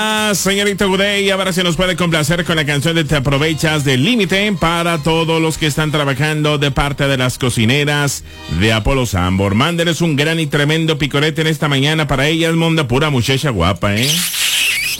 Señorita Gudey, ahora se nos puede complacer con la canción de Te Aprovechas del Límite para todos los que están trabajando de parte de las cocineras de Apolo Sambor. Mándeles un gran y tremendo picorete en esta mañana para ellas, monda pura muchacha guapa,